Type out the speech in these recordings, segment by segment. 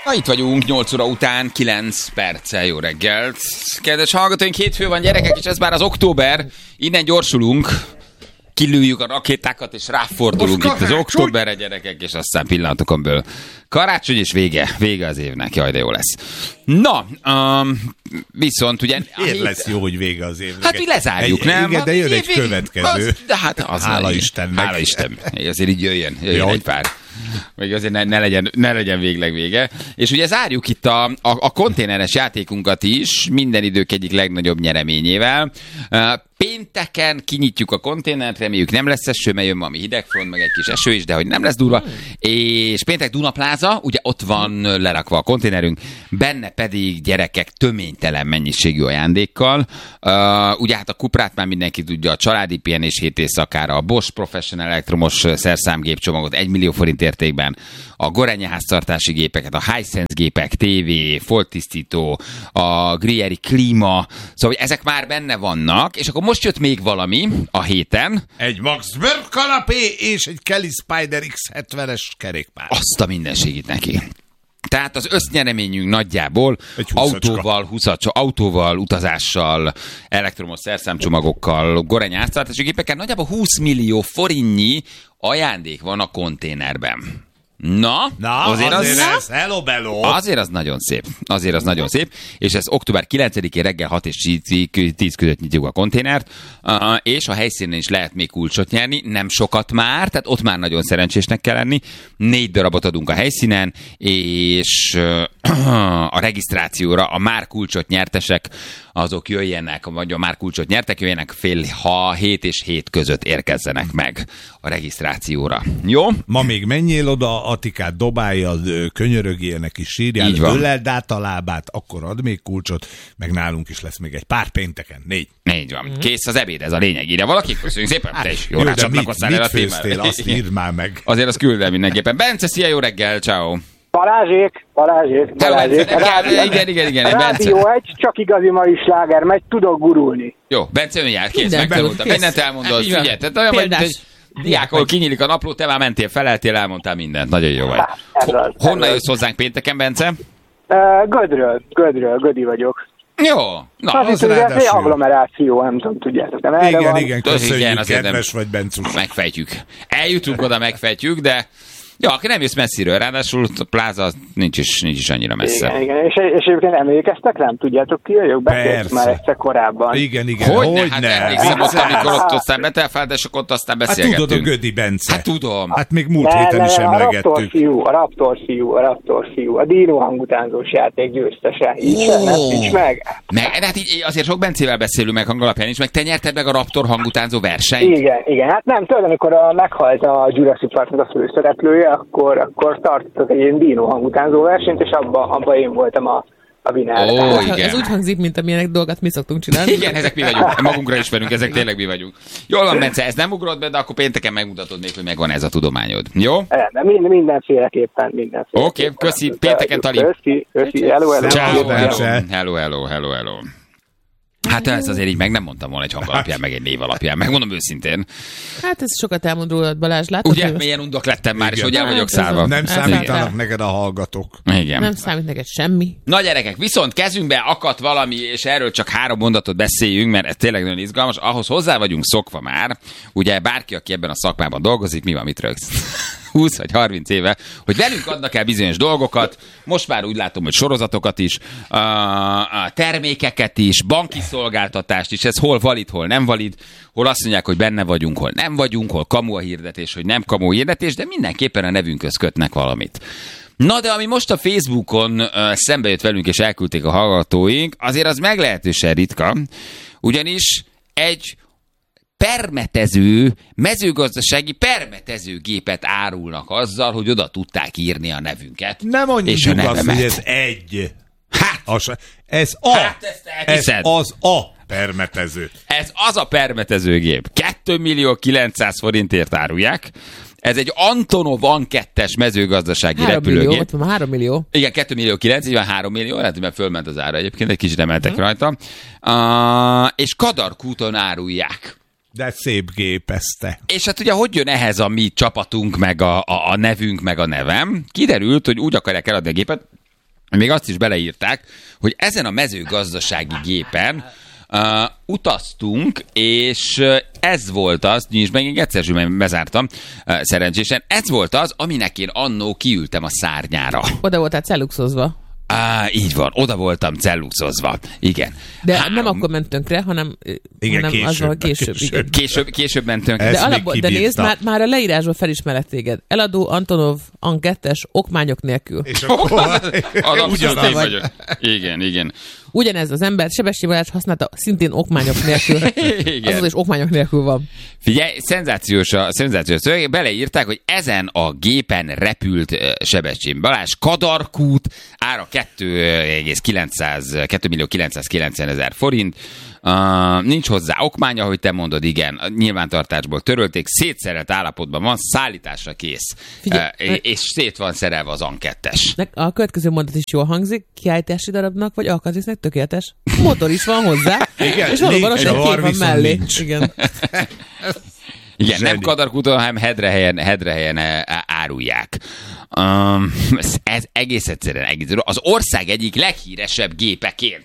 Na, itt vagyunk, 8 óra után, 9 perccel, jó reggelt. Kedves hallgatóink, hétfő van, gyerekek, és ez már az október, innen gyorsulunk, kilőjük a rakétákat, és ráfordulunk itt az októberre, gyerekek, és aztán pillanatokon belül karácsony, és vége az évnek, jaj, de jó lesz. Na, viszont ugye... Miért lesz jó, hogy vége az évnek? Hát, hogy lezárjuk, nem? Igen, de jön egy következő. Hála Istennek. Hála Isten. Azért így jöjjön egy pár. Még azért ne legyen végleg vége. És ugye zárjuk itt a konténeres játékunkat is, minden idők egyik legnagyobb nyereményével. Pénteken kinyitjuk a konténert, reméljük nem lesz eső, mert jön valami hidegfront, meg egy kis eső is, de hogy nem lesz durva. És péntek Dunapláza, ugye ott van lerakva a konténerünk, benne pedig gyerekek töménytelen mennyiségű ajándékkal. Ugye hát a Cuprát már mindenki tudja, a családi pihenés 7 éjszakára, a Bosch Professional elektromos szerszámgépcsomagot 1 millió forint értékben, a Gorenje háztartási gépeket, a Hisense gépek, TV, folttisztító, a Grieri klíma, szóval ezek már benne vannak, és akkor most jött még valami a héten. Egy Max Bird kanapé és egy Kelly Spider X70-es kerékpár. Azt a mindenségit neki. Tehát az össznyereményünk nagyjából autóval, utazással, elektromos szerszámcsomagokkal, Gorenje háztartási gépekkel nagyjából 20 millió forintnyi ajándék van a konténerben. Na azért az hello bello. Azért az nagyon szép. És ez október 9-én reggel 6 és 10 között nyitjuk a konténert, és a helyszínen is lehet még kulcsot nyerni, nem sokat már, tehát ott már nagyon szerencsésnek kell lenni. 4 darabot adunk a helyszínen, és a regisztrációra a már kulcsot nyertesek, azok jöjjenek, vagy a már kulcsot nyertek, jöjjenek fél 7 és 7 között érkezzenek meg a regisztrációra. Jó? Ma még menjél oda, Atikát dobálja, könyörögél neki, sírjál, öleld át a lábát, akkor ad még kulcsot, meg nálunk is lesz még egy pár pénteken, 4. Így van. Kész az ebéd, ez a lényeg. Ide valaki? Köszönjük szépen. Te is jól rácsatlakoztál el a témára. Azt írd már meg. Azért azt küld el mindenképpen. Bence, szia, jó reggel, ciao. Balázsék. Igen. Rádió 1, csak igazi mai sláger, megy, tudok gurulni. Jó, Bence ön jár, kész, megtanultam. Mindent elmondod, figyelj. Tehát olyan vagy, hogy diákol kinyílik a napló, te már mentél, feleltél, elmondtál mindent. Nagyon jó vagy. Honnan jössz hozzánk pénteken, Bence? Gödi vagyok. Jó. Na, az itt egy agglomeráció, nem tudom, tudjátok. Igen, köszönjük, kedves vagy, Bencus. Megfejtjük. Eljutunk oda, megfejtjük, de... Ja, akkor nem jössz messziről, ráadásul a pláza nincs is annyira messze. Igen. És egyébként emlékeztek rám? Tudjátok ki vagyok? Beszéltünk már egyszer korábban. Igen. Hogyne? Hát emlékszem ott, amikor ott aztán betelfált, és akkor ott aztán beszélgettünk. Hát tudod a Gödi Bence. Hát tudom. Hát még múlt héten is emlegettük. A Raptor fiú. A Dino hangutánzós játék győztese. Nincs meg. Hát így azért sok Bencével beszélünk meg hangalapján is, meg te nyerted meg a Raptor hangutánzó versenyt. Igen. Hát nem, tudod, amikor meghalt a Jurassic Parknak a főszereplője, akkor tartottak egy ilyen Dino hangutánzó versenyt, és abba én voltam a winner. Igen. Ez úgy hangzik, mint amilyenek dolgot mi szoktunk csinálni. Igen, ezek mi vagyunk. Magunkra ismerünk, ezek tényleg mi vagyunk. Jól van, Bence, ez nem ugrott be, de akkor pénteken megmutatod még, hogy megvan ez a tudományod. Jó? Mindenféleképpen. Oké, köszi, pénteken Tali. Köszi, hello. Hát ezt azért így meg nem mondtam volna egy hang alapján, meg egy név alapján. Megmondom őszintén. Hát ez sokat elmond rólad, Balázs. Látod? Ugye, milyen undok lettem már, és hogy el vagyok szállva. Nem számítanak neked a hallgatók. Igen. Nem számít neked semmi. Na gyerekek, viszont kezünkbe akadt valami, és erről csak 3 mondatot beszéljünk, mert ez tényleg nagyon izgalmas. Ahhoz hozzá vagyunk szokva már, ugye bárki, aki ebben a szakmában dolgozik, mi van, mit rögsz? 20 vagy 30 éve, hogy velünk adnak el bizonyos dolgokat, most már úgy látom, hogy sorozatokat is, a termékeket is, banki szolgáltatást is, ez hol valid, hol nem valid, hol azt mondják, hogy benne vagyunk, hol nem vagyunk, hol kamu a hirdetés, hogy nem kamu a hirdetés, de mindenképpen a nevünkhöz kötnek valamit. Na de ami most a Facebookon szembe jött velünk és elküldték a hallgatóink, azért az meglehetősen ritka, ugyanis egy mezőgazdasági permetezőgépet árulnak azzal, hogy oda tudták írni a nevünket. Nem mondjuk azt, hogy ez egy. Ez az a permetező. Ez az a permetezőgép. 2.900.000 forintért árulják. Ez egy Antonov An-2-es mezőgazdasági repülőgép. 3 millió. Igen, 2.900.000, így van 3 millió, lehet, mert fölment az ára egyébként, egy kicsit emeltek rajta. És Kadarkúton árulják. De szép gépezte. És hát ugye, hogy jön ehhez a mi csapatunk, meg a nevünk, meg a nevem? Kiderült, hogy úgy akarják eladni a gépet, még azt is beleírták, hogy ezen a mezőgazdasági gépen utaztunk, és ez volt az, és meg egyszer bezártam szerencsésen, ez volt az, aminek én annó kiültem a szárnyára. Oda voltál celluxozva. Így van, oda voltam celluxozva. Igen. De nem akkor ment tönkre, hanem később ment tönkre. De nézd, már a leírásban felismerett téged. Eladó Antonov Ankettes okmányok nélkül. És akkor ugyanaz vagyok. Igen. Ugyanez az ember Sebestyén Balázs használta szintén okmányok nélkül. Azaz is okmányok nélkül van. Figyelj, szenzációs szöveg. Beleírták, hogy ezen a gépen repült Sebestyén Balázs, Kadarkút, ára 2.990.000 forint. Nincs hozzá okmánya, hogy te mondod, igen, nyilvántartásból törölték, szétszerelt állapotban van, szállításra kész. És szét van szerelve az Ankettes. A következő mondat is jól hangzik, kiállítási darabnak, vagy alkatrésznek tökéletes. Motor is van hozzá, igen, és valóban az egy kép van mellé. Nincs. Igen. Igen, nem Kadarkúton, hanem Hedrehelyen árulják. Ez egész egyszerűen az ország egyik leghíresebb gépeként.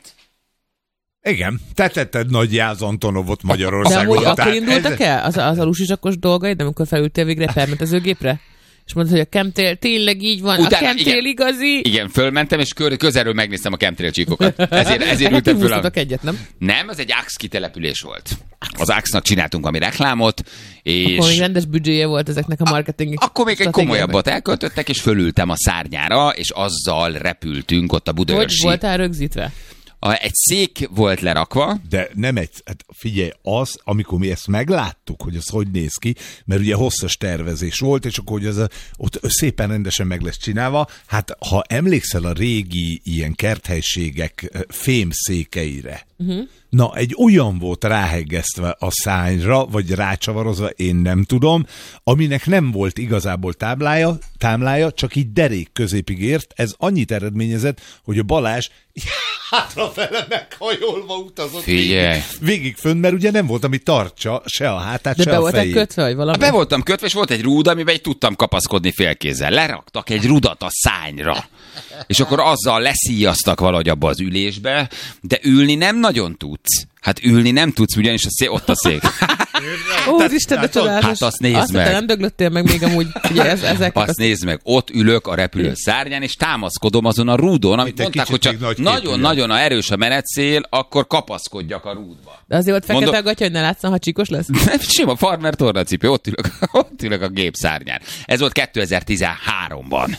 Igen, te tetted Nagy Jász Antonovot Magyarországon. De akkor indultak el az alusizsakos dolgaid, amikor felültél végre permetezőgépre? És mondtad, hogy a chemtrail tényleg így van, utána, a chemtrail igazi. Igen, fölmentem, és közelről megnéztem a chemtrail csíkokat. Ezért ültem föl. Egyet, nem? Nem, az egy AX kitelepülés volt. Az AX-nak csináltunk valami reklámot, és... Akkor még rendes büdzséje volt ezeknek a marketing. Akkor még egy komolyabbat elköltöttek, és fölültem a szárnyára, és azzal repültünk ott a Budaörsi. Hogy voltál rögzítve? Egy szék volt lerakva. De nem hát figyelj, amikor mi ezt megláttuk, hogy az hogy néz ki, mert ugye hosszas tervezés volt, és akkor hogy ott szépen rendesen meg lesz csinálva, hát ha emlékszel a régi ilyen kerthelységek fémszékeire, na, egy olyan volt ráhegesztve a szárnyra, vagy rácsavarozva, én nem tudom, aminek nem volt igazából támlája, csak így derék középig ért. Ez annyit eredményezett, hogy a Balázs hátrafele meghajolva utazott végig fönn, mert ugye nem volt, ami tartsa se a hátát, de se a fejét. De be voltál kötve, vagy valami? Be voltam kötve, és volt egy rúd, amiben tudtam kapaszkodni félkézzel. Leraktak egy rudat a szárnyra. És akkor azzal leszíjaztak valahogy abba az ülésbe, de ülni nem nagyon tudsz. Hát ülni nem tudsz, ugyanis ott a szék. Ó, az Isten, de csodálatos. Hát azt nézd meg. Azt nem döglöttél meg még amúgy. Ugye, azt nézd meg, ott ülök a repülő szárnyán, és támaszkodom azon a rúdon, amit mondták, hogy csak nagyon-nagyon erős a menetszél, akkor kapaszkodjak a rúdba. De azért ott fekete a gatya, hogy ne látszan, ha csíkos lesz? Sima farmer tornacipő, ott ülök a gép szárnyán. Ez volt 2013-ban.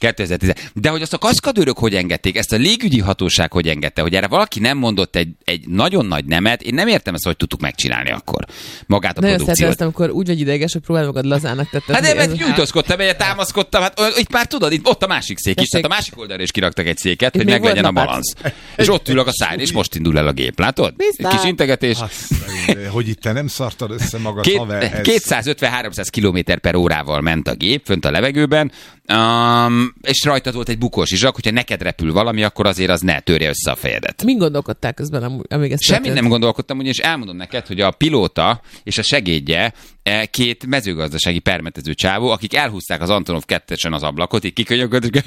De hogy azt a kaszkadőrök hogy engedték, ezt a légügyi hatóság hogy engedte, hogy erre valaki nem mondott egy nagyon nagy nemet, én nem értem ezt, hogy tudtuk megcsinálni akkor magát a produkciót. Nagyon szeretem, amikor úgy vagy ideges, hogy próbál magad lazának tetted. Hát de gyújtózkodtam, egyet támaszkodtam, hát itt már tudod, ott a másik szék is, tehát a másik oldalra is kiraktak egy széket, hogy meglegyen a balansz. És ott ülök a szárny, és most indul el a gép, látod? Kis integetés. Hogy itt te nem szartad össze magad, haver. 250-300 km/h ment a gép fönt a levegőben, és rajtad volt egy bukós izsak, hogyha neked repül valami, akkor azért az ne törje össze a fejedet. Min gondolkodtál közben, amíg ezt Semmit nem gondolkodtam, ugyanis elmondom neked, hogy a pilóta és a segédje két mezőgazdasági permetező csávó, akik elhúzták az Antonov 2-esen az ablakot, így kikönyöködtek,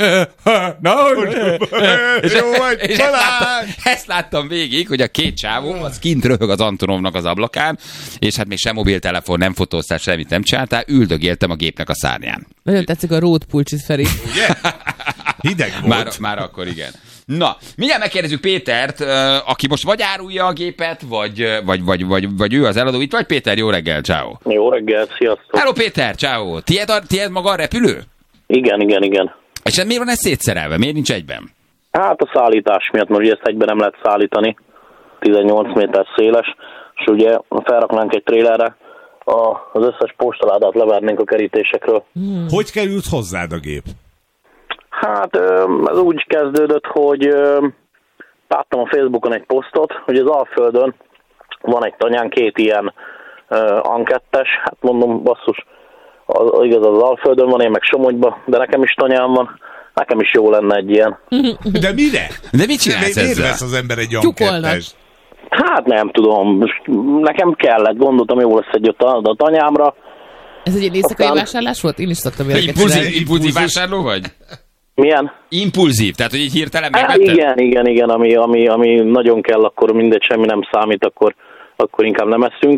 és ezt láttam végig, hogy a két csávó az kint röhög az Antonovnak az ablakán, és hát még sem mobiltelefon, nem fotóztál, semmit nem csináltál, üldögéltem a gépnek a szárnyán. Nagyon tetszik a rót pulcsit, Feri. Ugye? Hideg volt. Már akkor igen. Na, mindjárt megkérdezzük Pétert, aki most vagy árulja a gépet, vagy ő az eladó. Itt vagy Péter, jó reggel, ciao. Jó reggel, sziasztok. Hello Péter, ciao. Tied maga a repülő? Igen. És miért van ez szétszerelve? Miért nincs egyben? Hát a szállítás miatt, mert ugye ezt egyben nem lehet szállítani. 18 méter széles, és ugye felraknánk egy trélerre, az összes postaládát levernénk a kerítésekről. Hogy került hozzád a gép? Hát ez úgy kezdődött, hogy láttam a Facebookon egy posztot, hogy az Alföldön van egy tanyán 2 ilyen Ankettes, hát mondom, basszus, igaz, az Alföldön van, én meg Somogyban, de nekem is tanyán van, nekem is jó lenne egy ilyen. De mire? De mit csinálsz ezzel? Miért vesz az ember egy Ankettest? Hát nem tudom, nekem kellett, gondoltam, jó lesz egy a tanyámra. Ez egy éjszakai vásárlás volt? Én is szoktam ilyeneket csinálni. Impulzív vásárló vagy? Milyen? Impulzív, tehát hogy így hirtelen megvetted? Igen, ami nagyon kell, akkor mindegy, semmi nem számít, akkor inkább nem eszünk,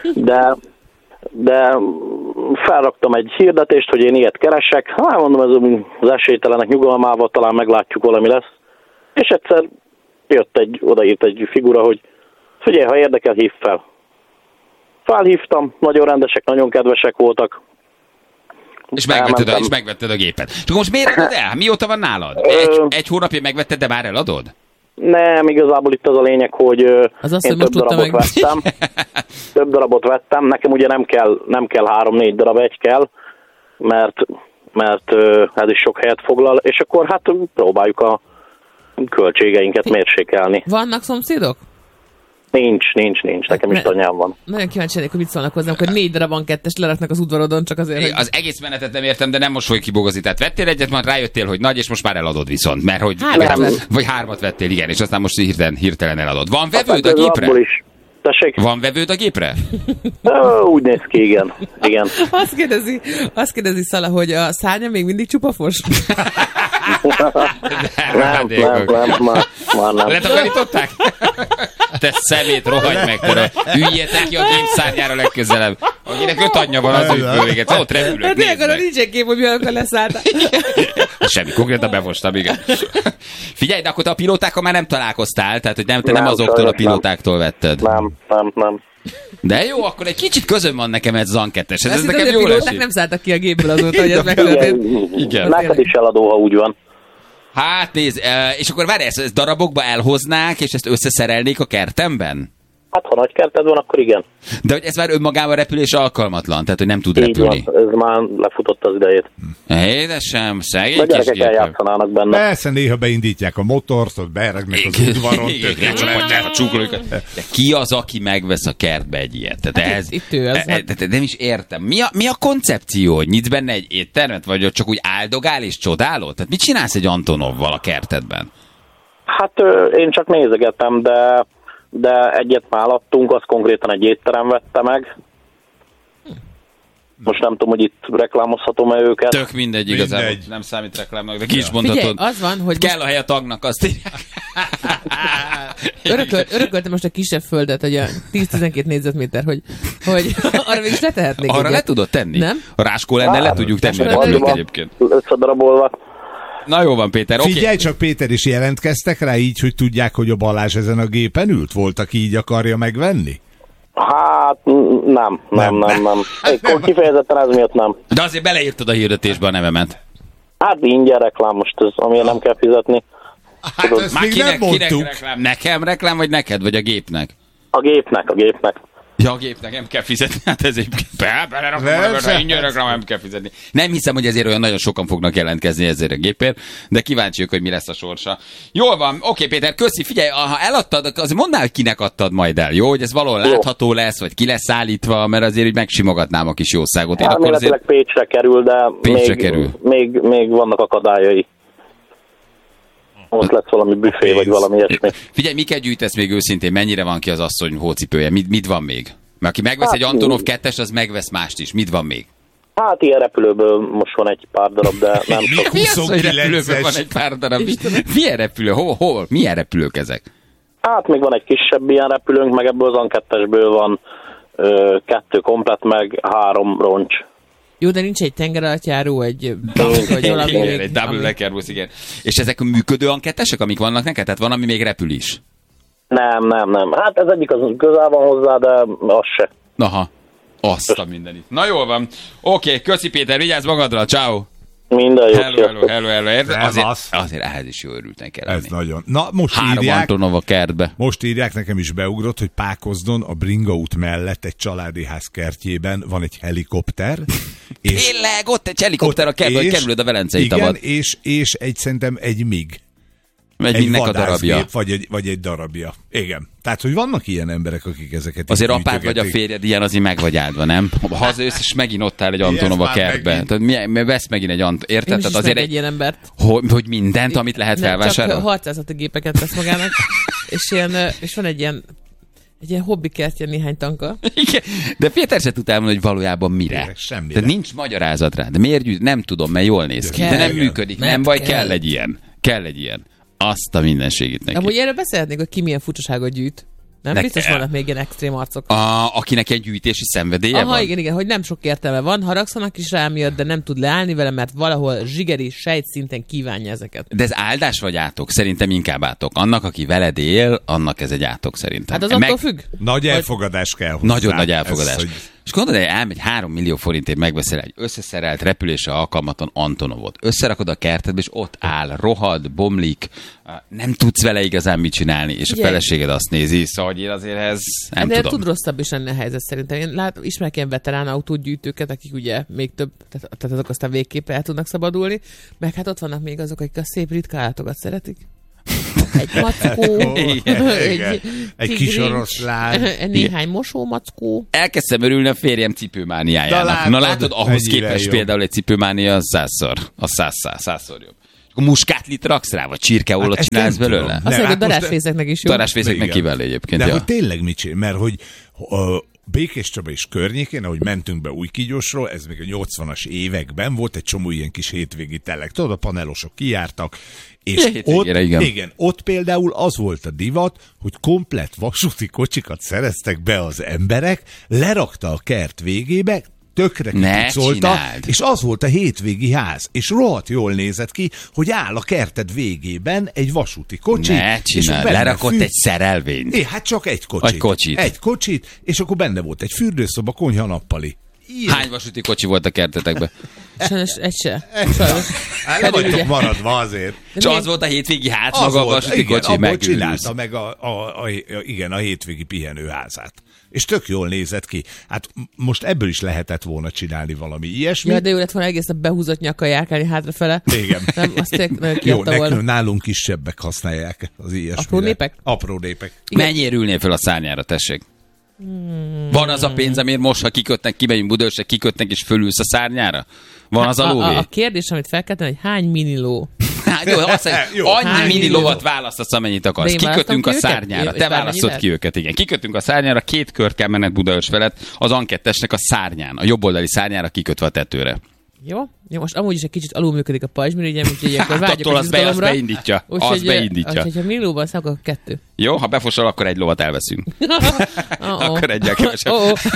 de felraktam egy hirdetést, hogy én ilyet keresek, mondom, ez az esélytelenek nyugalmával, talán meglátjuk, valami lesz, és egyszer odaírt egy figura, hogy figyelj, ha érdekel, hívd fel. Felhívtam, nagyon rendesek, nagyon kedvesek voltak. És megvetted a gépet. Csak most miért adod el? Mióta van nálad? Egy hónapja megvetted, de már eladod? Nem, igazából itt az a lényeg, hogy én több darabot vettem. Több darabot vettem. Nekem ugye nem kell 3-4 darab, egy kell, mert ez is sok helyet foglal, és akkor hát próbáljuk a költségeinket mérsékelni. Vannak szomszédok? Nincs. Nekem is anyám van. Nagyon kíváncsi lennék, hogy mit szólnak hozzám, hogy 4 darab ankettest leraknak az udvarodon, csak azért, hogy... Az egész menetet nem értem, de nem most fogjuk kibogozni. Tehát vettél egyet, majd rájöttél, hogy nagy, és most már eladod viszont. Mert hogy... Vagy 3 vettél, igen, és aztán most hirtelen eladod. Van vevőd a gépre? Tessék? Van vevőd a gépre? Úgy néz ki, igen. Azt kérdezi Szala, hogy a szárnya még mindig csupafos? Nem, letakarították? Te szemét, rohagy meg, üljetek ki a gép szárnyára legközelebb. Akinek 5 anyja van, az őt ott repülök. Hát ilyenkor nincsen kép, hogy milyen leszálltak. Semmi, konkrétan befostam, igen. Figyelj, de akkor te a pilótákkal már nem találkoztál, tehát hogy te nem azoktól a pilótákkal vetted. Nem. De jó, akkor egy kicsit közön van nekem ez Zan 2-es. Ez nekem jól esik. Nem szálltak ki a gépből azóta, hogy ez megtörtént. Igen. Neked is eladó, ha úgy van. Hát nézd, és akkor várj, ezt darabokba elhoznák, és ezt összeszerelnék a kertemben? Hát, ha nagy kerted van, akkor igen. De hogy ez már önmagában repülés alkalmatlan, tehát hogy nem tud repülni. Így van, ez már lefutott az idejét. Édesem, szegény kis gyerekek eljátszanának benne. Persze, néha beindítják a motort, ott beregnek az udvaron. De ki az, aki megvesz a kertbe egy ilyet? Tehát nem is értem. Mi a koncepció? Hogy nyitsz benne egy éttermet, vagy csak úgy áldogál és csodálod? Tehát mit csinálsz egy Antonovval a kertedben? Hát én csak nézegetem, de egyet már adtunk, az konkrétan egy étterem vette meg. Most nem tudom, hogy itt reklámozhatom-e őket. Tök mindegy, igazából nem számít reklámnak, de ki is mondhatod. Figyelj, az van, hogy kell a hely a tagnak, azt írják. Örököltem most a kisebb földet, hogy a 10-12 négyzetméter, hogy arra végig letehetnék. Arra le tudod tenni? Nem? A ráskó lenne, le tudjuk tenni a repülőt egyébként. Összedarabolva. Na jó van, Péter, oké. Figyelj csak, Péter, is jelentkeztek rá így, hogy tudják, hogy a Balázs ezen a gépen ült? Volt, aki így akarja megvenni? Hát nem. Akkor kifejezetten ez miatt nem. De azért beleírtad a hirdetésbe a nevemet. Hát ingyen reklám most, ez, amiért nem kell fizetni. Hát ezt még nem mondtuk. Reklám? Nekem reklám, vagy neked, vagy a gépnek? A gépnek. Ja, a gépnek nem kell fizetni, hát ez belerakom, ingyen reklám, nem kell fizetni. Nem hiszem, hogy ezért olyan nagyon sokan fognak jelentkezni ezért a gépért, de kíváncsiak, hogy mi lesz a sorsa. Jól van, oké, Péter, köszi, figyelj, ha eladtad, azért mondd el, hogy kinek adtad majd el, jó? Hogy ez valahol látható lesz, vagy ki lesz állítva, mert azért így megsimogatnám a kis jószágot. Elméletileg Pécsre kerül, de még vannak akadályai. Ott lesz valami büfé, vagy valami ilyesmi. Figyelj, miket gyűjtesz még őszintén? Mennyire van ki az asszony hócipője? Mit van még? Mert aki megvesz egy Antonov 2-es, az megvesz mást is. Mit van még? Hát ilyen repülőből most van egy pár darab, de nem sok. Mi az, hogy repülőből van egy pár darab? Milyen repülő? Hol? Milyen repülők ezek? Hát még van egy kisebb ilyen repülőnk, meg ebből az A2-esből van 2 komplet, meg 3 roncs. Jó, de nincs egy tengeralattjáró, egy double lekkerbusz, igen. És ezek a működő ankettesek, amik vannak neked? Tehát van, ami még repül is? Nem. Hát ez egyik az közel van hozzá, de az se. Aha, azt a mindenit. Na jól van. Oké, köszi Péter, vigyázz magadra, ciao. Minden jó. Hello. Azért ehhez is jó örülten kell lenni. Ez nagyon. Na, most 3 írják, Antonov a kertbe. Most írják, nekem is beugrott, hogy Pákozdon a Bringa út mellett egy családi ház kertjében van egy helikopter. És tényleg, ott egy helikopter a kertbe, hogy kerülöd a Velencei tavat. Igen, és szerintem egy MiG. Egy MiG-nek a darabja. Vagy egy darabja. Igen. Tehát, hogy vannak ilyen emberek, akik ezeket... Azért apád vagy a férjed ilyen, azért meg vagy áldva, nem? Ha hazajössz, és megint ott áll egy Antonov a kertbe. Tehát vesz megint egy Antonov. Érted? Tehát azért egy ilyen embert. Hogy mindent, amit lehet felvásárolni? Csak 600 gépeket vesz magának, és van egy Egy ilyen hobbikertje néhány tanka. Igen, de Péter se tud elmondani, hogy valójában mire. Semmire. Tehát nincs magyarázat rá. De miért gyűjt? Nem tudom, mert jól néz ki. De nem működik. Nem baj, kell egy ilyen. Kell egy ilyen. Azt a mindenségét neki. Amúgy erről beszélhetnék, hogy ki milyen furcsaságot gyűjt. Nem? Biztos vannak még ilyen extrém arcok. Akinek egy gyűjtési szenvedélye van? Igen, hogy nem sok értelme van, haragszanak is rá miatt, de nem tud leállni vele, mert valahol zsigeri sejtszinten kívánja ezeket. De ez áldás vagy átok? Szerintem inkább átok. Annak, aki veled él, annak ez egy átok szerintem. Hát az attól függ. Nagy elfogadás kell hozzá. Nagyon nagy elfogadás. Ez, hogy... És gondolod, hogy elmegy 3 millió forintért megveszel egy összeszerelt repülésre alkalmatlan Antonovot. Összerakod a kertedbe, és ott áll, rohad, bomlik, nem tudsz vele igazán mit csinálni, és a feleséged azt nézi, szóval hogy én azért ez nem tudom. Tud rosszabb is lenni a helyzet szerintem. Én ismerek ilyen veterán autógyűjtőket, akik ugye még több, tehát azok aztán végképp el tudnak szabadulni, meg hát ott vannak még azok, akik a szép ritka állatokat szeretik. Egy mackó, egy kis oroszlán, néhány mosómackó. Elkezdtem örülni a férjem cipőmániájának. Na látod, ahhoz képest például egy cipőmánia az 100-szor jobb. Akkor muskátlit raksz rá, vagy csirkeollot csinálsz belőle? Azt mondja, hogy darásfészeknek is jó. Darásfészeknek kiváló egyébként. De hogy tényleg mit csinál? Mert hogy Békés Csaba és környékén, ahogy mentünk be Újkígyosról, ez még a 80-as években volt egy csomó ilyen kis hétvégi telek. Tudod, a panelosok kijártak, és ott például az volt a divat, hogy komplett vasúti kocsikat szereztek be az emberek, lerakta a kert végébe, tökre kipucolta, és az volt a hétvégi ház, és rohadt jól nézett ki, hogy áll a kerted végében egy vasúti kocsi. Ne csináld, lerakott egy szerelvényt. Hát csak egy kocsit. Egy kocsit, és akkor benne volt egy fürdőszoba, konyha, nappali. Ilyen. Hány vasúti kocsi volt a kertetekben? Sajnos egy se. Le vagytok maradva azért. Csak az volt a hétvégi ház, maga a vasúti kocsi, megőrülsz. Csinálta meg a hétvégi pihenőházát. És tök jól nézett ki. Hát most ebből is lehetett volna csinálni valami ilyesmi. Ja, de jó lett volna egész nap behúzott nyakkal járkálni hátrafele. Igen. Nem, azt jó, nálunk kisebbek használják az ilyesmire. Apró népek? Apró népek. Mennyire ülnél föl a szárnyára, tessék? Van az a pénz, amiért most, ha kikötnek, kimegyünk Budaörsre, kikötnek és fölülsz a szárnyára? Van az a lóvé? A kérdés, amit fel kell tenni, hogy hány miniló? Jó, annyi mini lovat választasz, amennyit akarsz. Kikötünk a szárnyára. Te választod ki őket, igen. Kikötünk a szárnyára, 2 kör kell menned Budaörs felett, az ankettesnek a szárnyán, a jobboldali szárnyára kikötve a tetőre. Jó, most amúgy is egy kicsit alul működik a pajzsmirigyem, úgyhogy ilyenkor vágyok az izgalomra. Az beindítja. Az beindítja. Úgyhogy ha minilóban szállok, akkor 2. Jó, ha befosol, akkor egy lovat elveszünk. Akkor egyel kevesebb.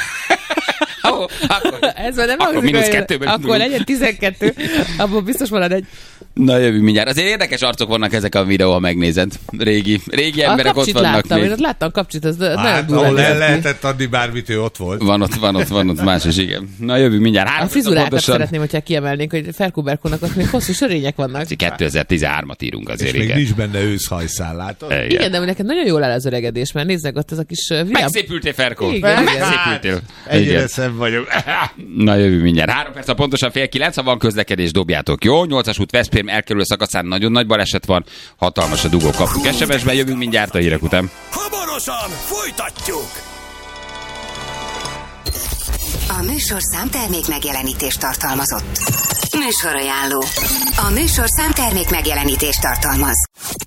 Ez már nem akkor -2-ből akkor legyen 12, abból biztos marad egy. Na jövő mindjárt. Azért érdekes arcok vannak ezek a videó, ha megnézed. Régi emberek ott vannak. Láttam, én ott láttam Kapcsit, ez nagyon durva. Ahol el lehetett adni bármit, ő ott volt. Van ott más is, igen. Na jövő mindjárt. A frizurákat szeretném, hogyha kiemelnénk, hogy Ferkó Berkónak ott még hosszú sörények vannak. 2013-at írunk azért, és még nincs benne őszhajszál, látod? Igen, de neked nagyon jól áll az öregedés, mert nézzek ott az a kis megszépültél, Ferkó. Megszépültél. Egyre szebb vagyok. Na jövő mindjárt. 3 perc, pontosan 8:30, ha van közlekedés, dobjátok. Jó, 8-as út Veszprém elkerülő szakaszán nagyon nagy baleset van, hatalmas a dugó, kapunk SMS-ben, jövünk mindjárt a hírek után. Hamarosan folytatjuk! A műsor számtermék megjelenítést tartalmazott. Műsorajánló. A műsor számtermék megjelenítést tartalmaz.